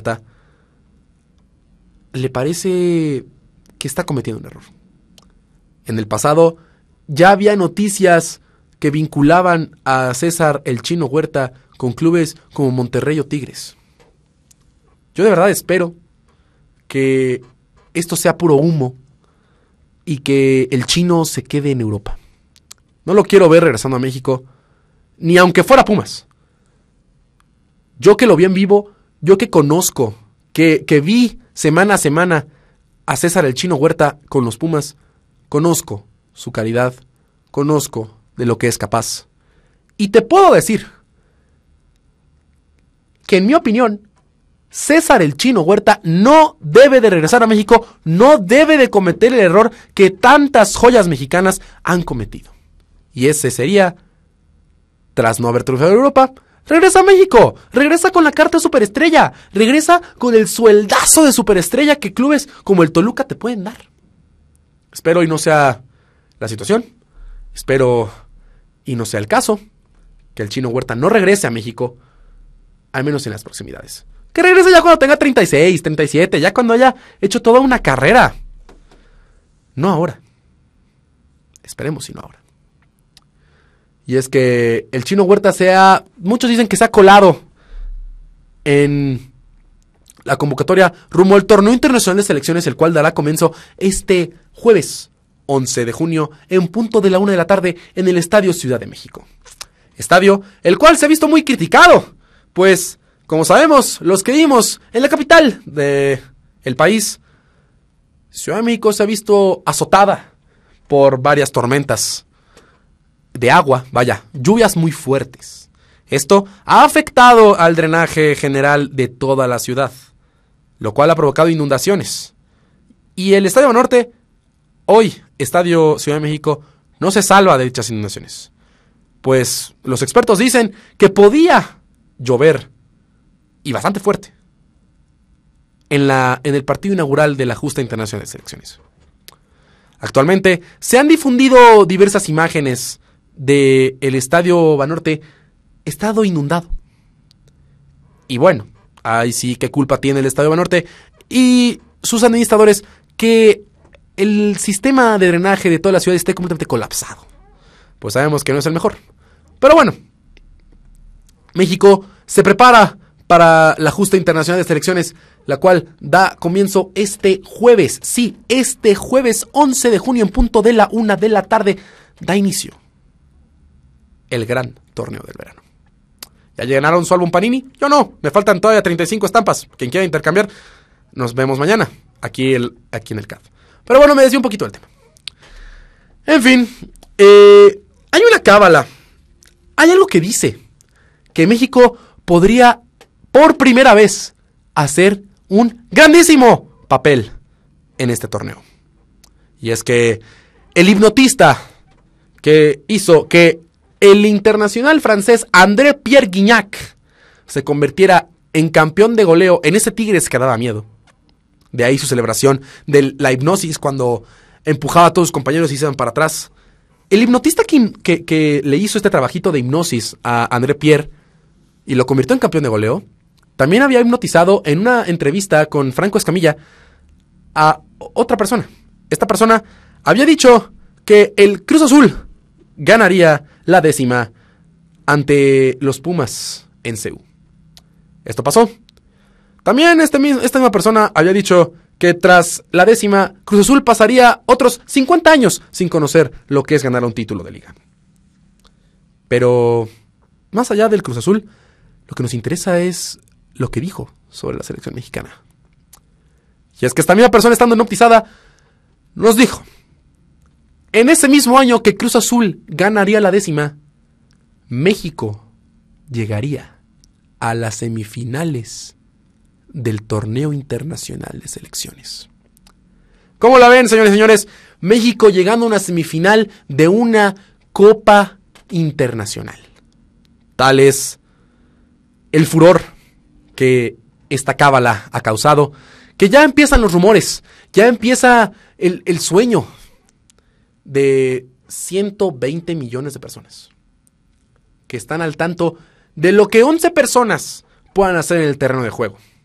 Huerta le parece que está cometiendo un error. En el pasado ya había noticias que vinculaban a César el Chino Huerta con clubes como Monterrey o Tigres. Yo de verdad espero que esto sea puro humo y que el Chino se quede en Europa. No lo quiero ver regresando a México, ni aunque fuera Pumas. Yo que lo vi en vivo, yo que conozco, que vi semana a semana a César el Chino Huerta con los Pumas, conozco su calidad, conozco de lo que es capaz. Y te puedo decir que en mi opinión, César el Chino Huerta no debe de regresar a México, no debe de cometer el error que tantas joyas mexicanas han cometido. Y ese sería, tras no haber triunfado en Europa, regresa a México, regresa con la carta de superestrella, regresa con el sueldazo de superestrella que clubes como el Toluca te pueden dar. Espero y no sea la situación, espero y no sea el caso, que el Chino Huerta no regrese a México, al menos en las proximidades. Que regrese ya cuando tenga 36, 37, ya cuando haya hecho toda una carrera. No ahora. Esperemos y no ahora. Y es que el Chino Huerta muchos dicen que se ha colado en la convocatoria rumbo al Torneo Internacional de Selecciones, el cual dará comienzo este jueves 11 de junio en punto de la 1 de la tarde en el Estadio Ciudad de México. Estadio el cual se ha visto muy criticado, pues, como sabemos, los que vivimos en la capital del país, Ciudad de México se ha visto azotada por varias tormentas de agua, lluvias muy fuertes. Esto ha afectado al drenaje general de toda la ciudad, lo cual ha provocado inundaciones. Y el Estadio Banorte, hoy, Estadio Ciudad de México, no se salva de dichas inundaciones. Pues los expertos dicen que podía llover, y bastante fuerte, en el partido inaugural de la Justa Internacional de Selecciones. Actualmente se han difundido diversas imágenes del Estadio Banorte estado inundado. Y bueno, ahí sí qué culpa tiene el Estadio Banorte y sus administradores que el sistema de drenaje de toda la ciudad esté completamente colapsado. Pues sabemos que no es el mejor. Pero bueno, México se prepara para la Justa Internacional de Selecciones, la cual da comienzo este jueves. Sí, este jueves 11 de junio en punto de la 1 de la tarde da inicio el gran torneo del verano. ¿Ya llenaron su álbum Panini? Yo no, me faltan todavía 35 estampas. Quien quiera intercambiar, nos vemos mañana, aquí en el CAF. Pero bueno, me desvié un poquito del tema. En fin, hay una cábala. Hay algo que dice que México podría por primera vez hacer un grandísimo papel en este torneo. Y es que el hipnotista que hizo que el internacional francés André Pierre Gignac se convirtiera en campeón de goleo en ese Tigres que daba miedo. De ahí su celebración de la hipnosis cuando empujaba a todos sus compañeros y se iban para atrás. El hipnotista que le hizo este trabajito de hipnosis a André Pierre y lo convirtió en campeón de goleo, también había hipnotizado en una entrevista con Franco Escamilla a otra persona. Esta persona había dicho que el Cruz Azul ganaría la 10ª ante los Pumas en CU. Esto pasó. También esta misma persona había dicho que tras la 10ª, Cruz Azul pasaría otros 50 años sin conocer lo que es ganar un título de liga. Pero, más allá del Cruz Azul, lo que nos interesa es lo que dijo sobre la selección mexicana. Y es que esta misma persona, estando hipnotizada, nos dijo: en ese mismo año que Cruz Azul ganaría la 10ª, México llegaría a las semifinales del Torneo Internacional de Selecciones. ¿Cómo la ven, señores y señores? México llegando a una semifinal de una Copa Internacional. Tal es el furor que esta cábala ha causado, que ya empiezan los rumores, ya empieza el sueño de 120 millones de personas que están al tanto de lo que 11 personas puedan hacer en el terreno de juego.